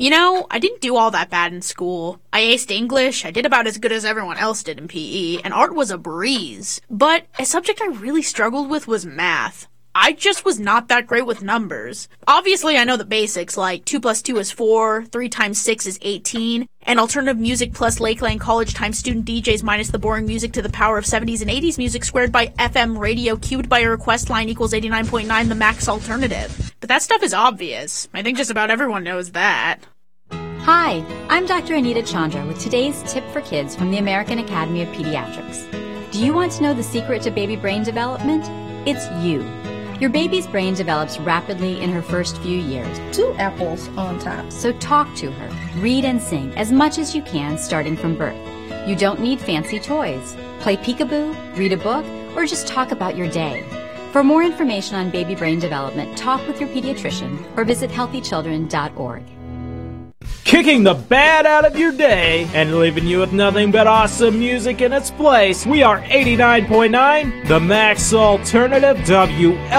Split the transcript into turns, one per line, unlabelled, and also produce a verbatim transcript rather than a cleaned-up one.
You know, I didn't do all that bad in school. I aced English, I did about as good as everyone else did in P E, and art was a breeze. But a subject I really struggled with was math. I just was not that great with numbers. Obviously, I know the basics, like two plus two is four, three times six is eighteen, and alternative music plus Lakeland College times student D Js minus the boring music to the power of seventies and eighties music squared by F M radio queued by a request line equals eighty-nine point nine, the max alternative. But that stuff is obvious. I think just about everyone knows that.
Hi, I'm Doctor Anita Chandra with today's tip for kids from the American Academy of Pediatrics. Do you want to know the secret to baby brain development? It's you. Your baby's brain develops rapidly in her first few years.
Two apples on top.
So talk to her, read and sing as much as you can starting from birth. You don't need fancy toys. Play peekaboo, read a book, or just talk about your day. For more information on baby brain development, talk with your pediatrician or visit healthy children dot org.
Kicking the bad out of your day and leaving you with nothing but awesome music in its place. We are eighty-nine point nine, the Max Alternative W L.